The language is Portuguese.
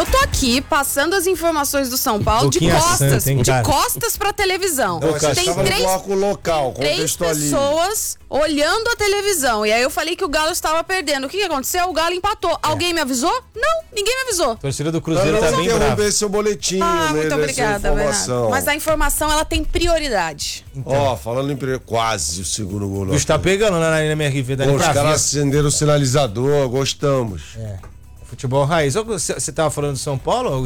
Eu tô aqui passando as informações do São Paulo de costas, de costas pra televisão. Não, mas tem no bloco local, três pessoas olhando a televisão. E aí eu falei que o Galo estava perdendo. O que aconteceu? O Galo empatou. Alguém me avisou? Não, ninguém me avisou. A torcida do Cruzeiro tá bem brava. Ver seu boletim, muito obrigada, Bernardo. Mas a informação, ela tem prioridade. Ó, falando em prioridade, quase o segundo gol. O tá pegando lá na MRV. Os caras acenderam o sinalizador, gostamos. Futebol raiz. Você tava falando de São Paulo?